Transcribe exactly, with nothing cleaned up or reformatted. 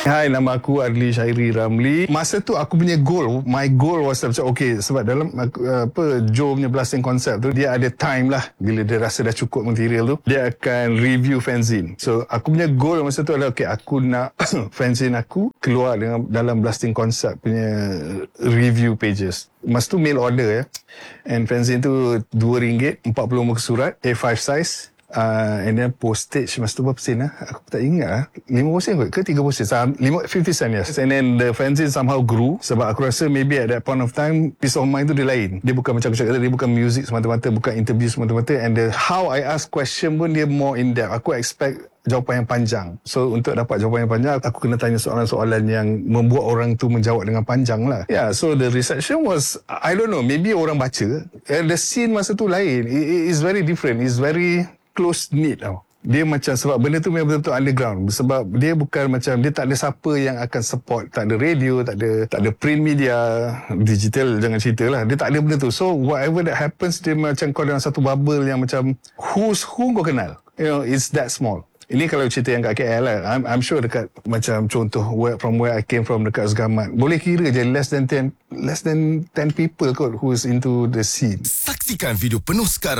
Hai, nama aku Adli Syairi Ramli. Masa tu aku punya goal, my goal was macam okay, sebab dalam uh, apa Joe punya blasting concept tu, dia ada time lah. Bila dia rasa dah cukup material tu, dia akan review fanzine. So aku punya goal masa tu adalah okay, aku nak fanzine aku keluar dengan dalam blasting concept punya review pages. Masa tu mail order ya. And fanzine tu dua ringgit, empat puluh muka surat, A five size. Uh, and then postage masa tu berapa sen lah? Aku tak ingat lah. lima puluh sen kot ke tiga puluh sen? lima, lima puluh sen, yes. And then the fanzine somehow grew. Sebab aku rasa maybe at that point of time, peace of mind tu dia lain. Dia bukan macam aku cakap, dia bukan music semata-mata, bukan interview semata-mata. And the how I ask question pun dia more in depth. Aku expect jawapan yang panjang. So untuk dapat jawapan yang panjang, aku kena tanya soalan-soalan yang membuat orang tu menjawab dengan panjang lah. Yeah, so the reception was, I don't know, maybe orang baca. And the scene masa tu lain. It, it is very different. It's very close knit tau. Dia macam, sebab benda tu memang betul-betul underground. Sebab dia bukan macam, dia tak ada siapa yang akan support. Tak ada radio, tak ada tak ada print media, digital jangan cerita lah. Dia tak ada benda tu. So whatever that happens, dia macam kau dalam satu bubble yang macam who's who kau kenal. You know, it's that small. Ini kalau cerita yang kat K L lah. I'm, I'm sure dekat macam contoh where, from where I came from dekat Segamat. Boleh kira je less than ten less than ten people kot who's into the scene. Saksikan video penuh sekarang.